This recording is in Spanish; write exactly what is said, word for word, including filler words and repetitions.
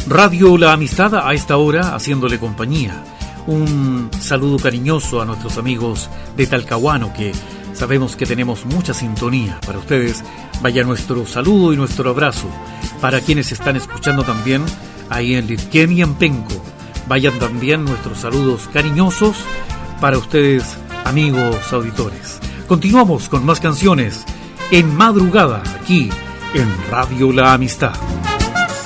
Radio La Amistad a esta hora haciéndole compañía. Un saludo cariñoso a nuestros amigos de Talcahuano, que sabemos que tenemos mucha sintonía. Para ustedes vaya nuestro saludo y nuestro abrazo. Para quienes están escuchando también ahí en Litquén y en Penco, vayan también nuestros saludos cariñosos para ustedes, amigos auditores. Continuamos con más canciones en madrugada aquí en Radio La Amistad.